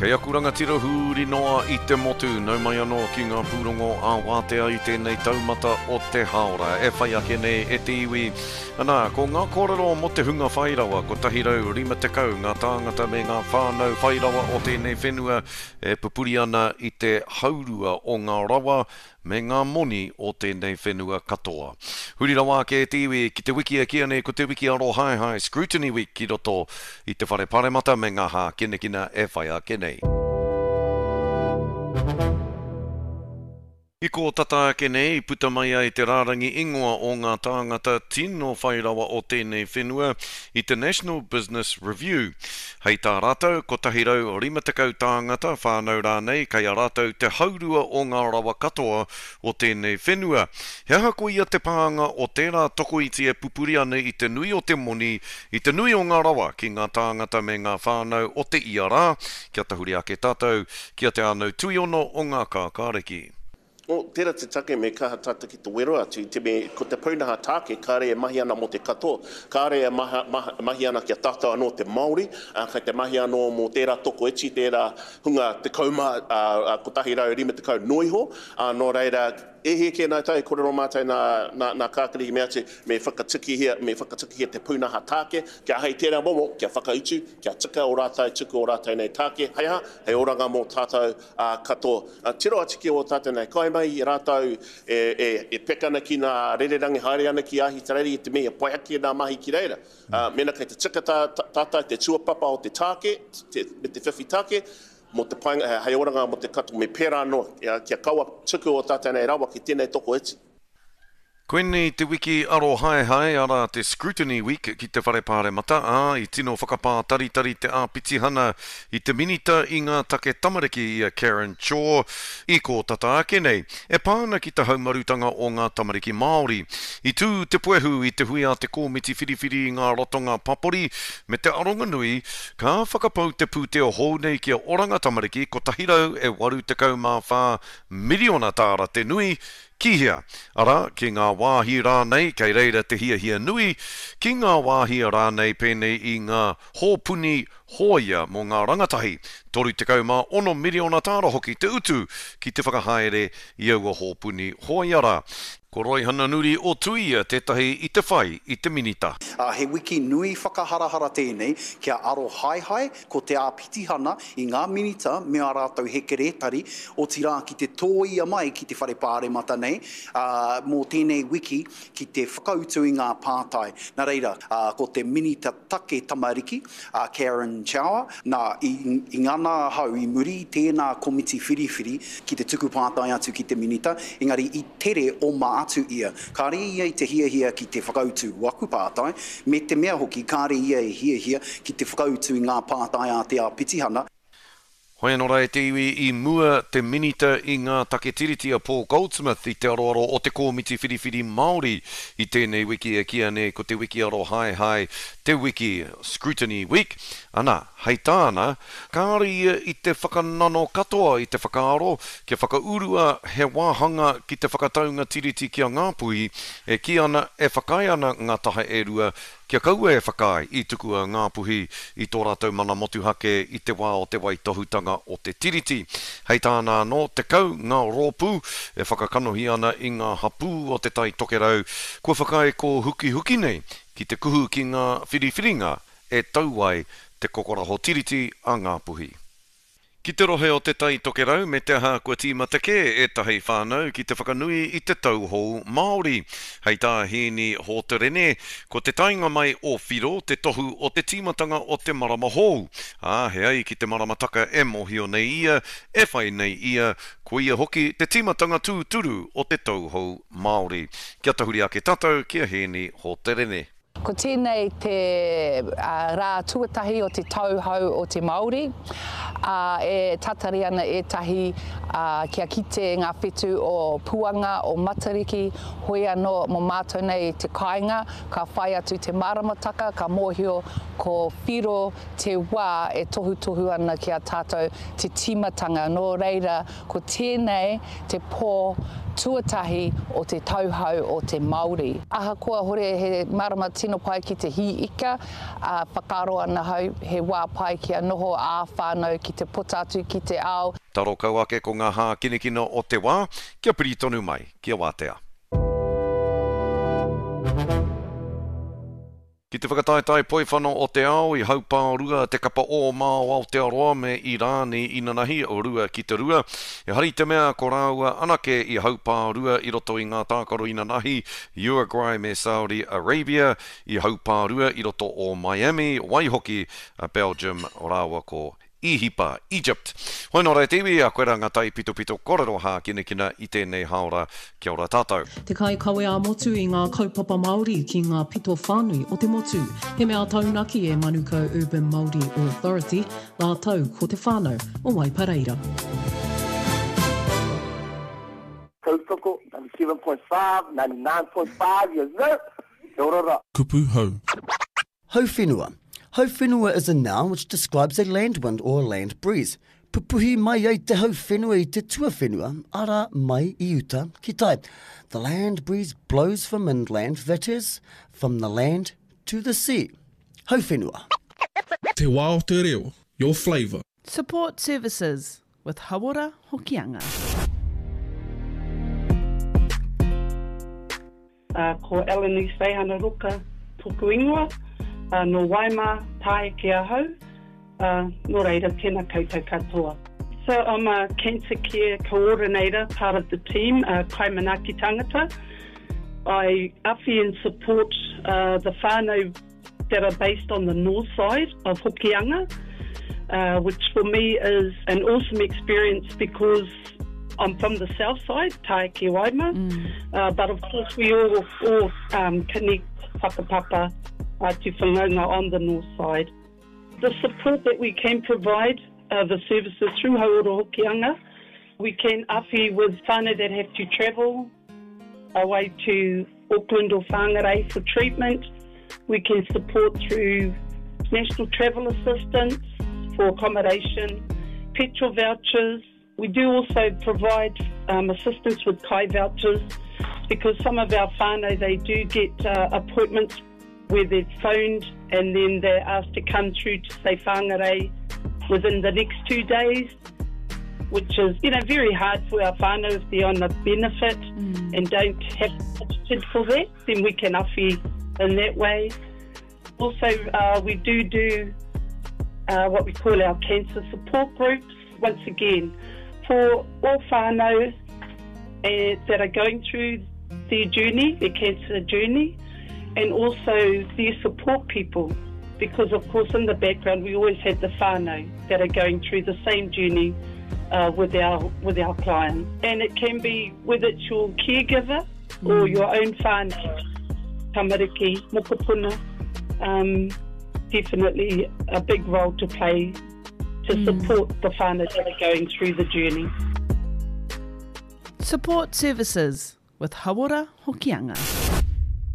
Kei aku rangatira huri noa I te motu, nau mai anō ki ngā pūrongo a wātea I tēnei taumata o te haora. E whai ake nei e te iwi. Anā, ko ngā kōrero mo te hunga whairawa, ko tahirau rima te kau, ngā tāngata me ngā whānau whairawa o tēnei whenua, e pupuri ana I te haurua o ngā rawa, me ngā moni o tēnei whenua katoa. Huri rawa ke te iwi ki te wiki a kia nei ko te wiki aro hai hai Scrutiny Week ki roto I te whare paremata me ngā hā kenekina e whai a ke nei. I ko tata ake nei, puta mai ai te rārangi ingoa o ngā tāngata tino whairawa o tēnei whenua I te National Business Review. Hei tā rātou, ko tahirau rima te kau tāngata whānau rānei, kai a rātou te haurua o ngā rawa katoa o tēnei whenua. He aha ko ia te pāanga o tērā toko iti e pupuri ane I te nui o te moni, I te nui o ngā rawa ki ngā tāngata me ngā whānau o te ia rā, kia tahuri ake tātou, kia te anau tuiono o ngā kākāreki. O tērā te take me kaha tata ki te wero atu, te me, ko te paunaha tāke, kāre e mahi ana mo te katoa, kāre e mahi ana kia tata anō te Māori, kai te mahi anō mo tērā toko eti, tērā hunga te kauma, ko tahi rau rima te kau noiho, nō reira, e he ke nai tai, korero mātai nā kākari me ate, me whakatiki hea te paunaha tāke, kia hei tērā momo, kia whakaitu, kia tika o rātai, tuku o rātai nei tāke, hei hei oranga mō tātou katoa. Tiro ati ki o tātou nei, kai mai I rātou e pekana ki nā rererangi haere ana ki ahi tarari I te mea pai ake nā mahi ki reira. Mena kei te tika tātai te tuapapa o te tāke, me te whiwhi tāke, mo te painga, hei oranga mo te kato me pērā noa, kia kaua tuku o tātou nei rawa ki tēnei toko eti. Koenei te wiki aro hai hai ara te Scrutiny Week ki te whare pāremata I tino whakapā taritari te āpiti hana I te minita I ngā take tamariki I a Karen Shaw I ko tata ake nei e pāna ki te haumarutanga o ngā tamariki Māori I tū te puehu I te hui a te kōmiti whiriwhiri I ngā rotonga papori me te aronga nui ka whakapau te pūteo hou nei ki a oranga tamariki ko tahirau e 84 miliona tāra te nui Kihia, ara, ki ngā wāhi rānei, kei reira te hia nui, ki ngā wāhi rānei pēnei I ngā hōpuni hōia mō ngā rangatahi, toru te kauma 1 miliona tāra hoki te utu ki te whakahaere I aua hōpuni hōiara. Ko roi hana nuri o tuia tētahi I te whai, I te minita. He wiki nui whakaharahara tēnei kia aro hai ko te āpiti hana I ngā minita mea rātou heke retari o tirā ki te tōia mai ki te whare pāremata nei mō tēnei wiki ki te whakautu I ngā pātai. Nā reira, ko te minita take tamariki, Karen Shaw, nā I ngana hau I muri tēnā komiti whiriwhiri ki te tuku pātai atu ki te minita, engari I tere o mā atu ia. Kāre ia I te hia ki te whakautu waku pātai, me te mea hoki kāre ia I hia ki te whakautu I ngā pātai a te āpitihana. Hoi anō rai te iwi I mua te minita I ngā take tiriti a Paul Goldsmith I te aroaro o te kōmiti whiriwhiri Māori I tēnei wiki a kia ne ko te wiki aro hai hai te wiki Scrutiny Week. Ana, hei tāna, kāre ia I te whakanano katoa I te whakaaro, kia whakaurua he wāhanga ki te whakataunga tiriti kia ngāpui, e ki ana e whakai ana ngā taha e rua, kia kaua e whakai I tuku a ngāpuhi I tō rātou mana motuhake I te wā o te waitohutanga o te tiriti. Hei tāna no te kau ngā rōpū e whakakanohi ana I ngā hapū o te tai tokerau, kua whakai ko huki nei ki te kuhu ki ngā whiriwhiringa e tauai te kokoraho tiriti a ngāpuhi. Ki te rohe o te tai tokerau me te aha kua tīmata ke e tahei whānau ki te whakanui I te tauhou Māori. Hei tā hini hō te rene, ko te tainga mai o whiro te tohu o te tīmatanga o te marama hou. He ai ki te marama taka e mohio nei ia, e whai nei ia, ko ia hoki te tīmatanga tūturu o te tauhou Māori. Kia tahuri ake tātou, kia hini hō te rene. Ko tēnei te rā tuatahi o te tauhou o te Māori, e tatari ana e tahi kia kite ngā whetū o puanga, o matariki, hoi anō mō mātou nei te kāinga, ka whai atu te maramataka, ka mōhio ko whiro te wā e tohu ana kia tātou te timatanga. Nō reira, ko tēnei te pō tuatahi o te tauhou o te Māori. Ahakoa hore he marama tino pai ki te hi ika, whakaro ana hau he wā pai kia noho ā whānau ki ki te puta atu ki te ao. Taro kau ake ko ngā hā kinekina o te wā, kia piri tonu mai, kia wātea. Ki te whakataitai poiwhano o te ao I haupā rua te kapa o Māo Aotearoa me Irāni Inanahi o rua ki te rua. E hari te mea ko rāua anake I haupā rua I roto I ngā tākaro Inanahi, Uruguay me Saudi Arabia, I haupā rua I roto o Miami, Waihoki, Belgium, o rāua ko Ihipa, Egypt. Hoi nō rei tiwi, a koe rā tai pito pito korero hā kinekina I tēnei haora, kia ora tātou. Te kai kawe a motu I ngā kaupapa Māori ki ngā pito whānui o te motu. He mea taunaki e Manukau Urban Māori Authority, ngā tau ko te whānau o Waipareira. Tautoko, 97.5, 99.5 years old. Kia ora. Kupu hau. Hau whenua. Hau whenua is a noun which describes a land wind or a land breeze. Pupuhi mai ai te hau whenua I te tua whenua, ara mai I uta ki tai. The land breeze blows from inland, that is, from the land to the sea. Hau whenua. Te wā o te reo, your flavour. Support services with Hawara Hokianga. Ko Eleni Sehanaruka Pukuingoa. No Waima, Tai Kia Hau, no reira tēnā koutou katoa. So I'm a cancer care coordinator, part of the team, Kaimanaki Tangata. I awhi and support the whānau that are based on the north side of Hokianga, which for me is an awesome experience because I'm from the south side, Taiki Waima, but of course we all connect whakapapa to whanaunga on the north side. The support that we can provide, the services through Hauora Hokianga, we can awhi with whānau that have to travel away to Auckland or Whangarei for treatment. We can support through national travel assistance for accommodation, petrol vouchers. We do also provide assistance with kai vouchers because some of our whānau, they do get appointments where they're phoned and then they're asked to come through to say Whangarei within the next 2 days, which is, very hard for our whānau if they're on a benefit and don't have budgeted for that, then we can awhi in that way. Also, we do what we call our cancer support groups, once again, for all whānau that are going through their journey, their cancer journey, and also their support people, because of course in the background we always have the whānau that are going through the same journey with our clients. And it can be whether it's your caregiver or your own whānau, tamariki, mokopuna, definitely a big role to play to support the whānau that are going through the journey. Support services with Hawara Hokianga.